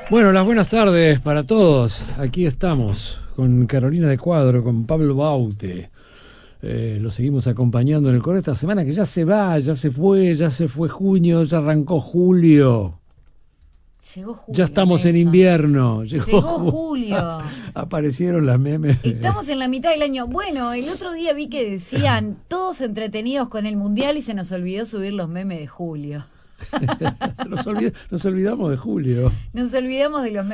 Bueno, las buenas tardes para todos. Aquí estamos con Carolina de Cuadro, con Pablo Baute. Lo seguimos acompañando en el coro esta semana que ya se va, ya se fue junio, ya arrancó julio. Llegó julio. Ya estamos en Nelson. invierno. Llegó julio. Aparecieron las memes. Estamos en la mitad del año. Bueno, el otro día vi que decían todos entretenidos con el mundial y se nos olvidó subir los memes de julio. Nos olvidamos de julio. Nos olvidamos de los memes.